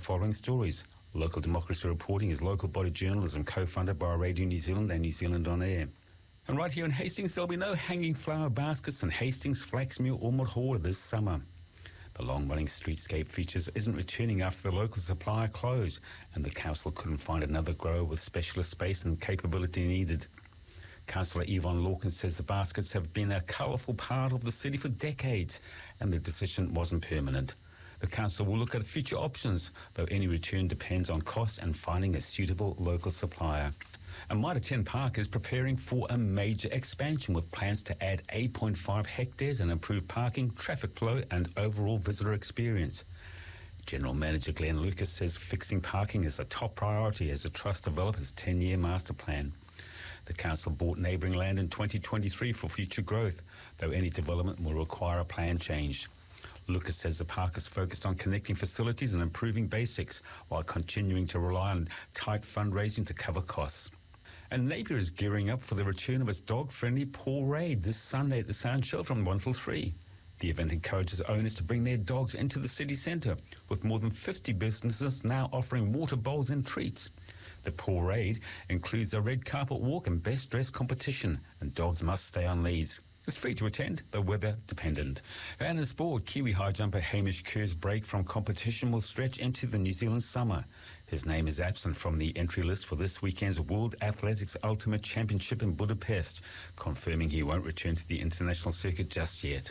following stories. Local Democracy Reporting is local body journalism co-funded by Radio New Zealand and New Zealand On Air. And right here in Hastings, there'll be no hanging flower baskets in Hastings, Flaxmere or Murhora this summer. The long-running streetscape features isn't returning after the local supplier closed, and the council couldn't find another grower with specialist space and capability needed. Councillor Yvonne Lawkins says the baskets have been a colourful part of the city for decades, and the decision wasn't permanent. The council will look at future options, though any return depends on cost and finding a suitable local supplier. And Mitre 10 Park is preparing for a major expansion with plans to add 8.5 hectares and improve parking, traffic flow and overall visitor experience. General Manager Glenn Lucas says fixing parking is a top priority as the Trust develops its 10-year master plan. The council bought neighbouring land in 2023 for future growth, though any development will require a plan change. Lucas says the park is focused on connecting facilities and improving basics while continuing to rely on tight fundraising to cover costs. And Napier is gearing up for the return of its dog-friendly Paw Raid this Sunday at the Sound Show from 1 till 3. The event encourages owners to bring their dogs into the city centre, with more than 50 businesses now offering water bowls and treats. The Paw Raid includes a red carpet walk and best dressed competition, and dogs must stay on leads. It's free to attend, though weather dependent. And in sport, Kiwi high jumper Hamish Kerr's break from competition will stretch into the New Zealand summer. His name is absent from the entry list for this weekend's World Athletics Ultimate Championship in Budapest, confirming he won't return to the international circuit just yet.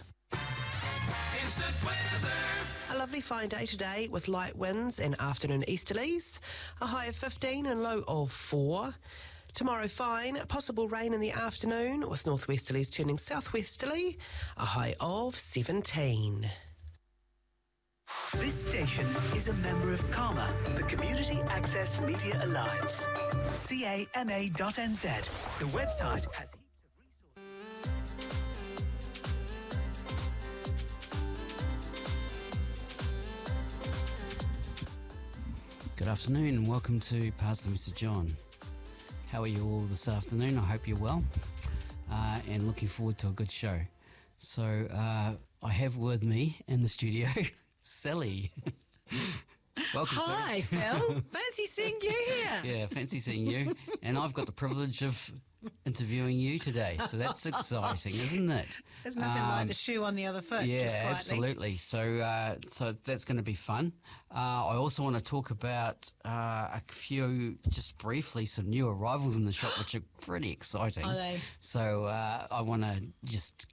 A lovely fine day today with light winds and afternoon easterlies. A high of 15 and low of 4. Tomorrow fine, possible rain in the afternoon with northwesterlies turning southwesterly. A high of 17. This station is a member of CAMA, the Community Access Media Alliance. CAMA.NZ. The website has heaps of resources. Good afternoon and welcome to Pass the Message On. How are you all this afternoon? I hope you're well and looking forward to a good show. So I have with me in the studio Sally. Welcome, Hi, Sally. Phil. Fancy seeing you here. Yeah, fancy seeing you. And I've got the privilege of interviewing you today, so that's exciting, isn't it? There's nothing like the shoe on the other foot. Yeah, just quietly. absolutely. So that's going to be fun. I also want to talk about a few, just briefly, some new arrivals in the shop, which are pretty exciting. Are they? So I want to just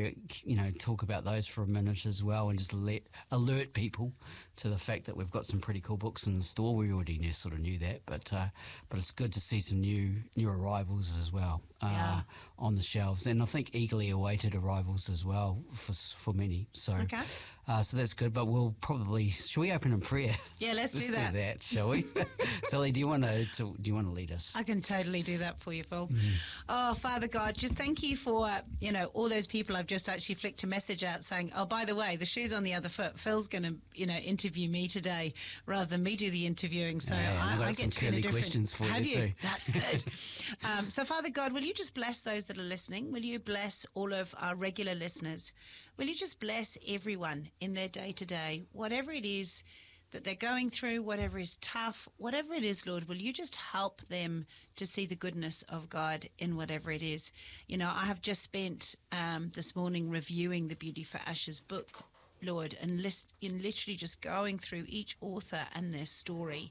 talk about those for a minute as well, and just alert people to the fact that we've got some pretty cool books in the store. We already sort of knew that, but it's good to see some new arrivals as well. On the shelves, and I think eagerly awaited arrivals as well for many. So, okay. So that's good. But we'll probably, shall we open in prayer? Yeah, let's do that. Do that, shall we? Sally, do you want to lead us? I can totally do that for you, Phil. Oh, Father God, just thank you for all those people I've just actually flicked a message out saying, oh, by the way, the shoe's on the other foot. Phil's going to interview me today rather than me do the interviewing. So I get to be in a different. Questions for Have you too. That's good. So Father God, will you just bless those that are listening? Will you bless all of our regular listeners? Will you just bless everyone in their day-to-day, whatever it is that they're going through, whatever is tough, whatever it is, Lord, will you just help them to see the goodness of God in whatever it is? I have just spent this morning reviewing the Beauty for Ashes book, Lord, and literally just going through each author and their story.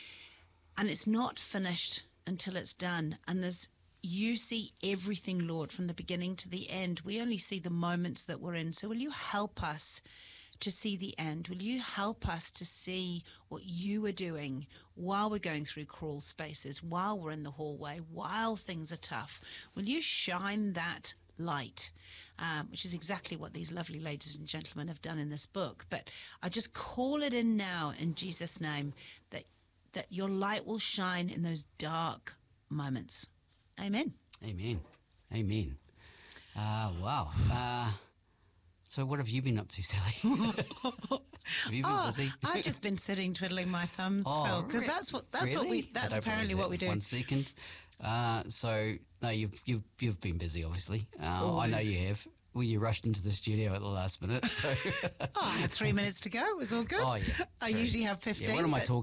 And it's not finished until it's done. And you see everything, Lord, from the beginning to the end. We only see the moments that we're in. So will you help us to see the end? Will you help us to see what you are doing while we're going through crawl spaces, while we're in the hallway, while things are tough? Will you shine that light, which is exactly what these lovely ladies and gentlemen have done in this book. But I just call it in now in Jesus' name that your light will shine in those dark moments. Amen. Amen. Amen. Wow. So what have you been up to, Sally? Have you been busy? I've just been sitting twiddling my thumbs, Phil, because that's apparently what we do. 1 second. So no, you've been busy, obviously. I know you have. Well, you rushed into the studio at the last minute. So. I had 3 minutes to go. It was all good. Oh, yeah. I usually have 15. Yeah, what am I talking